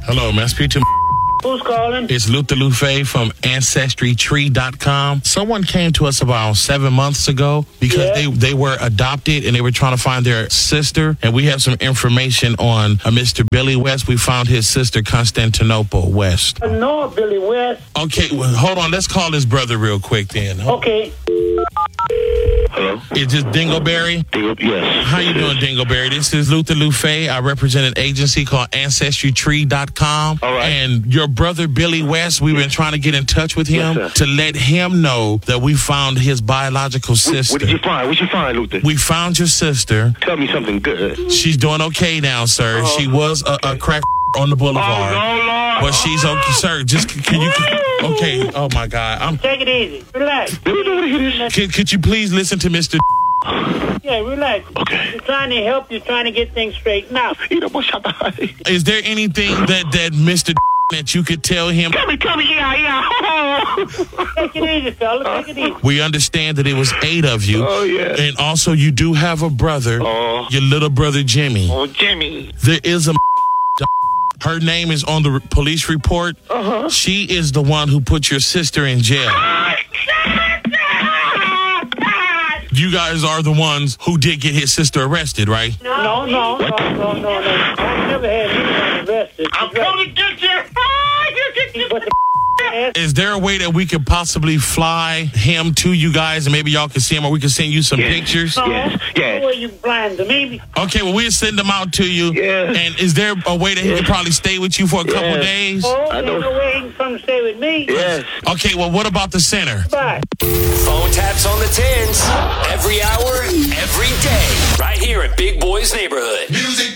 Hello, may I speak to Who's calling? It's Luther Lufe from AncestryTree.com. Someone came to us about 7 months ago because they were adopted and they were trying to find their sister. And we have some information on Mr. Billy West. We found his sister, Constantinople West. I know Billy West. Okay, well, hold on. Let's call his brother real quick then. Okay. Hello? Is this Dingleberry? Yes. How you doing, Dingleberry? This is Luther Lufe. I represent an agency called AncestryTree.com. All right. And your brother, Billy West, we've been trying to get in touch with him Yes, to let him know that we found his biological sister. What did you find? What you find, Luther? We found your sister. Tell me something good. She's doing okay now, sir. She was a crack on the boulevard. Lord. But she's okay, sir. Just can you? Okay. Oh my God. Take it easy. Relax. Could you please listen to Mr. Yeah, relax. Okay. We're trying to help you, trying to get things straightened out. Is there anything that Mr. that you could tell him? Come here, yeah. Take it easy, fella. Take it easy. We understand that it was 8 of you. Oh, yeah. And also you do have a brother, your little brother Jimmy. Oh, Jimmy. There is a her name is on the police report. She is the one who put your sister in jail. You guys are the ones who did get his sister arrested, right? No. I never had anyone arrested. I'm coming to get you. But the Is there a way that we could possibly fly him to you guys and maybe y'all can see him or we can send you some pictures? Yes. No way you blind to me. Okay, well, we'll send them out to you. Yes. And is there a way that he could probably stay with you for a couple days? Oh, I there's know. no way he can come stay with me. Yes. Okay, well, what about the center? Bye. Phone taps on the tins. Every hour, every day. Right here at Big Boy's Neighborhood.